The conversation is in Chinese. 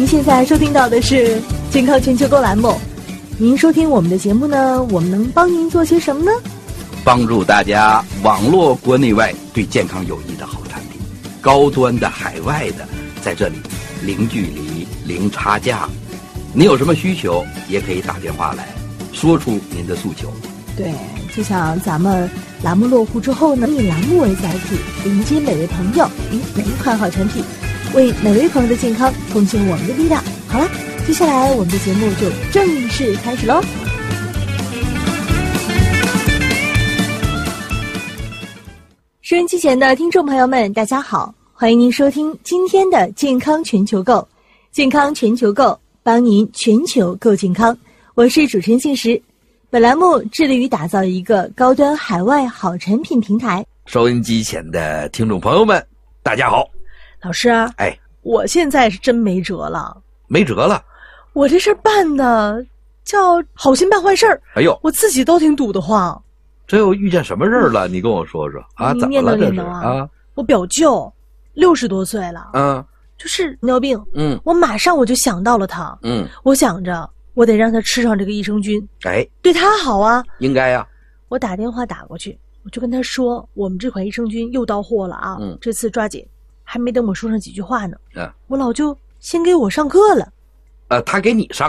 您现在收听到的是健康全球购栏目。您收听我们的节目呢，我们能帮您做些什么呢？ 帮助大家网络国内外对健康有益的好产品，高端的、海外的，在这里零距离、零差价。您有什么需求，也可以打电话来，说出您的诉求。 对，就像咱们栏目落户之后呢，以栏目为载体，迎接每位朋友，每一款好产品，为每位朋友的健康贡献我们的力量。好了，接下来我们的节目就正式开始喽。收音机前的听众朋友们，大家好，欢迎您收听今天的健康全球购，健康全球购，帮您全球购健康。我是主持人信实。本栏目致力于打造一个高端海外好产品平台。 收音机前的听众朋友们，大家好。 老师啊，我现在是真没辙了。 没辙了？ 我这事儿办的叫好心办坏事儿。 哎呦， 我自己都挺堵得慌。 这又遇见什么事儿了？你跟我说说啊？怎么了这是啊？ 我表舅60多岁了，就是尿病，我马上我就想到了他，我想着我得让他吃上这个益生菌，对他好啊， 应该呀。 我打电话打过去，我就跟他说，我们这款益生菌又到货了啊，这次抓紧。还没等我说上几句话呢，我老舅先给我上课了。 他给你上